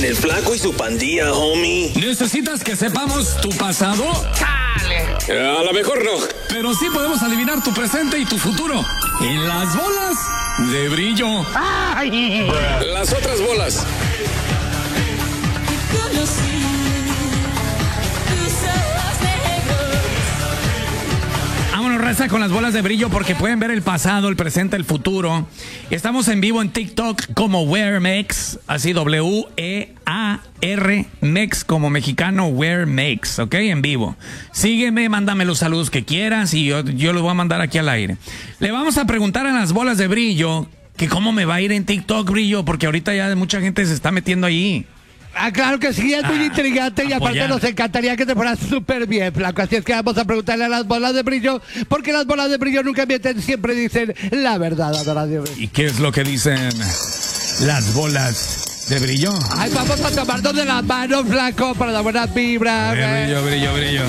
El flaco y su pandilla, homie. ¿Necesitas que sepamos tu pasado? ¡Chale! A lo mejor no. Pero sí podemos adivinar tu presente y tu futuro. En las bolas de brillo. ¡Ay! Las otras bolas. Vámonos, raza, con las bolas de brillo porque pueden ver el pasado, el presente, el futuro. Estamos en vivo en TikTok como WearMex, así W-E-A-R Mex como mexicano, WearMex, ¿ok? En vivo. Sígueme, mándame los saludos que quieras y yo los voy a mandar aquí al aire. Le vamos a preguntar a las bolas de brillo que cómo me va a ir en TikTok, brillo, porque ahorita ya mucha gente se está metiendo allí. Claro que sí, es muy intrigante y aparte nos encantaría que te fueras súper bien, flaco. Así es que vamos a preguntarle a las bolas de brillo, porque las bolas de brillo nunca mienten, siempre dicen la verdad, adoración. ¿Y qué es lo que dicen las bolas de brillo? Ay, vamos a tomarnos de las manos, flaco, para la buena vibra. Brillo, brillo, brillo.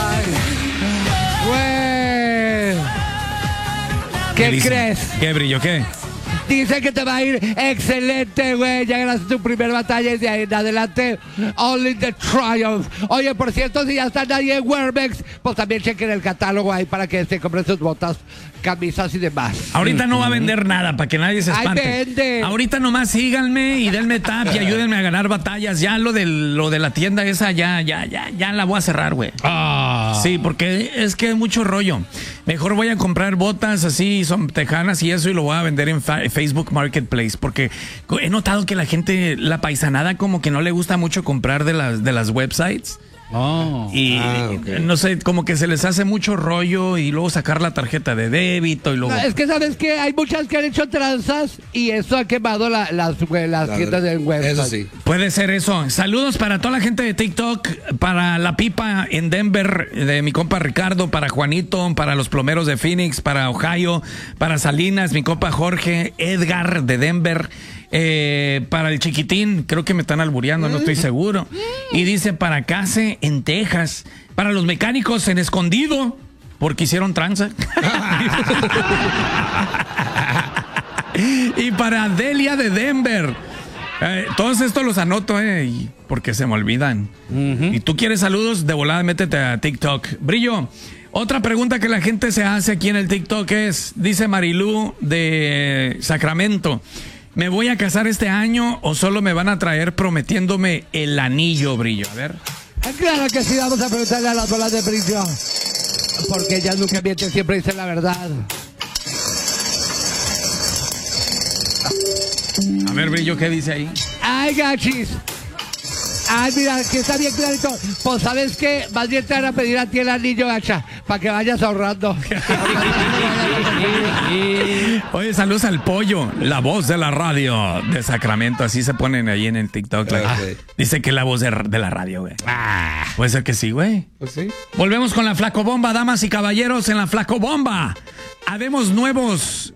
Güey. ¿Qué crees? ¿Qué brillo? ¿Qué? Dice que te va a ir excelente, güey. Ya ganaste tu primera batalla y de ahí en adelante, only the triumph. Oye, por cierto, si ya están ahí en WearMex, pues también chequen el catálogo ahí para que se compren sus botas, camisas y demás. Ahorita no va a vender nada, para que nadie se espante. ¡Ay, vende! Ahorita nomás síganme y denme tap y ayúdenme a ganar batallas. Ya lo de la tienda esa, ya la voy a cerrar, güey. Sí, porque es que hay mucho rollo. Mejor voy a comprar botas así, son tejanas y eso, y lo voy a vender en Facebook Marketplace, porque he notado que la gente, la paisanada, como que no le gusta mucho comprar de las websites. Okay. No sé, como que se les hace mucho rollo y luego sacar la tarjeta de débito y luego... No, es que sabes que hay muchas que han hecho tranzas y eso ha quemado las tiendas de web. Eso sí. Puede ser eso. Saludos para toda la gente de TikTok, para la pipa en Denver, de mi compa Ricardo, para Juanito, para los plomeros de Phoenix, para Ohio, para Salinas, mi compa Jorge, Edgar de Denver. Para el chiquitín, creo que me están albureando, no estoy seguro. Y dice para Case en Texas, para los mecánicos en Escondido, porque hicieron tranza. Y para Delia de Denver. Todos estos los anoto, porque se me olvidan. Y tú quieres saludos, de volada métete a TikTok. Brillo. Otra pregunta que la gente se hace aquí en el TikTok es, dice Marilú de Sacramento: ¿me voy a casar este año o solo me van a traer prometiéndome el anillo, brillo? A ver. Claro que sí, vamos a preguntarle a las bolas de brillo, porque ellas nunca mienten, siempre dicen la verdad. A ver, brillo, ¿qué dice ahí? Ay, gachis. Ay, mira, que está bien clarito. Pues, ¿sabes qué? Más bien te van a pedir a ti el anillo, gacha, para que vayas ahorrando. Oye, saludos al Pollo, la voz de la radio de Sacramento. Así se ponen ahí en el TikTok. Dice que es la voz de la radio, güey. Puede ser que sí, güey. Pues sí. Volvemos con la Flacobomba, damas y caballeros, en la Flacobomba. Habemos nuevos...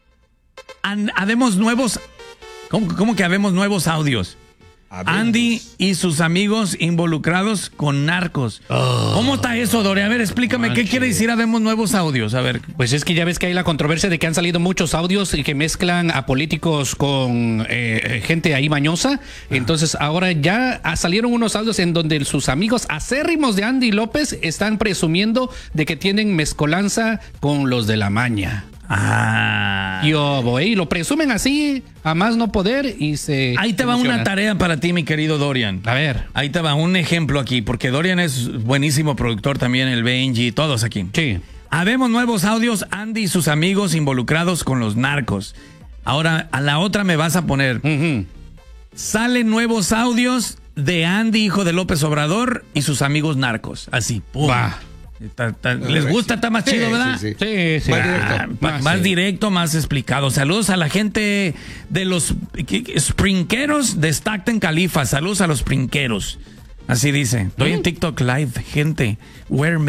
¿Cómo que habemos nuevos audios? Andy y sus amigos involucrados con narcos. ¿Cómo está eso, Dore? A ver, explícame, ¿qué quiere decir habemos nuevos audios? A ver. Pues es que ya ves que hay la controversia de que han salido muchos audios y que mezclan a políticos con gente ahí mañosa. Entonces ahora ya salieron unos audios en donde sus amigos acérrimos de Andy López están presumiendo de que tienen mezcolanza con los de la maña. Y lo presumen así, a más no poder, y se... Ahí te va una tarea para ti, mi querido Dorian. A ver. Ahí te va un ejemplo aquí, porque Dorian es buenísimo productor también, el Benji, todos aquí. Sí. Habemos nuevos audios, Andy y sus amigos involucrados con los narcos. Ahora, a la otra me vas a poner... Salen nuevos audios de Andy, hijo de López Obrador, y sus amigos narcos. Así, ¡pum! Va. ¿Les gusta? Está más chido, ¿verdad? Sí. Más directo, más explicado. Saludos a la gente de los sprinqueros de Stockton, Califa. Saludos a los sprinqueros. Así dice. Estoy en TikTok Live, gente.